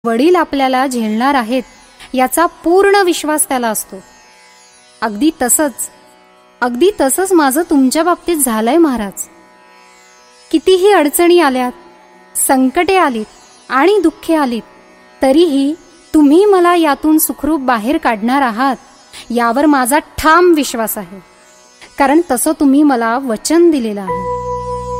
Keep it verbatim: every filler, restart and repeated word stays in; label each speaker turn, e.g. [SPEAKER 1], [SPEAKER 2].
[SPEAKER 1] वडील आपल्याला झेलणार आहेत याचा पूर्ण विश्वास त्याला असतो. अगदी तसंच अगदी तसंच माझं तुमच्या बाबतीत झालंय महाराज. कितीही अडचणी आल्यात, संकटे आलीत आणि दुःखे आलीत, तरीही तुम्ही मला यातून सुखरूप बाहेर काढणार आहात यावर माझा ठाम विश्वास आहे. कारण तसं तुम्ही मला वचन दिलेलं आहे.